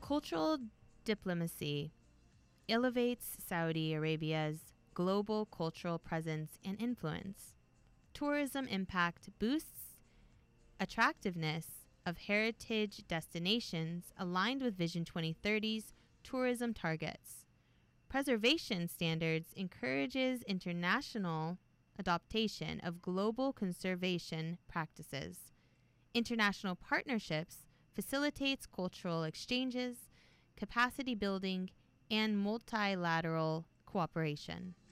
Cultural diplomacy elevates Saudi Arabia's global cultural presence and influence. Tourism impact boosts attractiveness of heritage destinations aligned with Vision 2030's tourism targets. Preservation standards encourages international adoption of global conservation practices. International partnerships facilitates cultural exchanges, capacity building, and multilateral cooperation.